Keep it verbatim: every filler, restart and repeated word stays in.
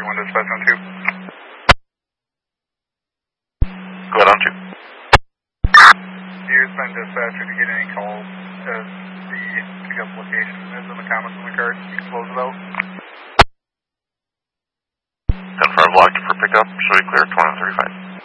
one dispatch on two. Go ahead on two. Here's been dispatch. If you get any calls as the pickup location is in the comments on the card, you can close it out. ten five locked for pickup, show you clear, twenty-one thirty-five.